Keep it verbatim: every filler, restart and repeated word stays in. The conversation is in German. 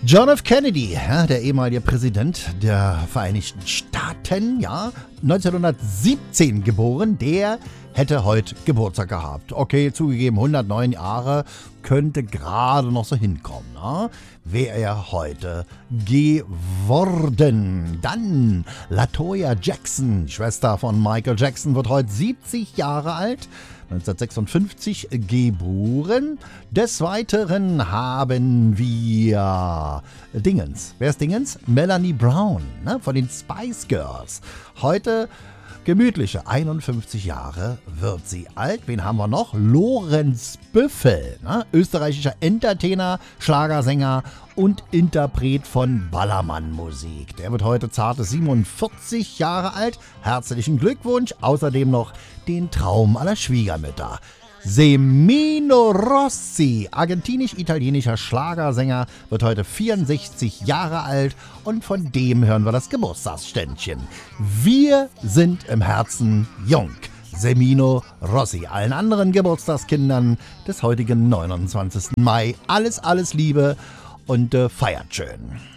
John F. Kennedy, ja, der ehemalige Präsident der Vereinigten Staaten, ja, neunzehnhundertsiebzehn geboren, der hätte heute Geburtstag gehabt. Okay, zugegeben, hundertneun Jahre könnte gerade noch so hinkommen. Ne? Wäre er heute geworden. Dann LaToya Jackson, Schwester von Michael Jackson, wird heute siebzig Jahre alt. neunzehnhundertsechsundfünfzig geboren. Des Weiteren haben wir Dingens. Wer ist Dingens? Melanie Brown, ne, von den Spice Girls. Heute gemütliche einundfünfzig Jahre wird sie alt. Wen haben wir noch? Lorenz Büffel, ne? Österreichischer Entertainer, Schlagersänger und Interpret von Ballermann-Musik. Der wird heute zarte siebenundvierzig Jahre alt. Herzlichen Glückwunsch. Außerdem noch den Traum aller Schwiegermütter. Semino Rossi, argentinisch-italienischer Schlagersänger, wird heute vierundsechzig Jahre alt und von dem hören wir das Geburtstagsständchen. Wir sind im Herzen jung. Semino Rossi. Allen anderen Geburtstagskindern des heutigen neunundzwanzigsten Mai alles, alles Liebe und äh, feiert schön.